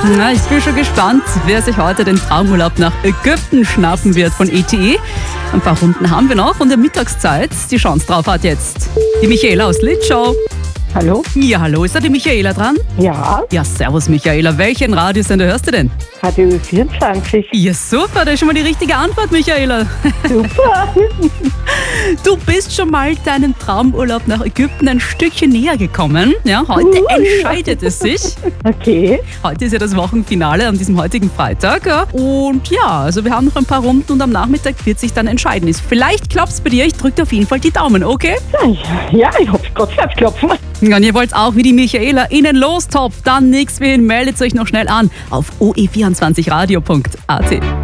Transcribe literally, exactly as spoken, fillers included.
Na, ich bin schon gespannt, wer sich heute den Traumurlaub nach Ägypten schnappen wird von E T E. Ein paar Runden haben wir noch und der Mittagszeit die Chance drauf hat jetzt die Michaela aus Litschau. Hallo? Ja, hallo, ist da die Michaela dran? Ja, Ja, servus Michaela. Welchen Radiosender hörst du denn? H D Ö vierundzwanzig. Ja, super, das ist schon mal die richtige Antwort, Michaela. Super. Du bist schon mal deinem Traumurlaub nach Ägypten ein Stückchen näher gekommen. Ja, heute Uh. entscheidet es sich. Okay. Heute ist ja das Wochenfinale an diesem heutigen Freitag. Ja. Und ja, also wir haben noch ein paar Runden und am Nachmittag wird sich dann entscheiden. Ist vielleicht klappt's bei dir, ich drücke auf jeden Fall die Daumen, okay? Ja, ich hab's Gott Herzklopfen. Ja, und ihr wollt auch wie die Michaela in den Lostopf, dann nix wie hin, meldet euch noch schnell an auf o e vierundzwanzig radio punkt a t.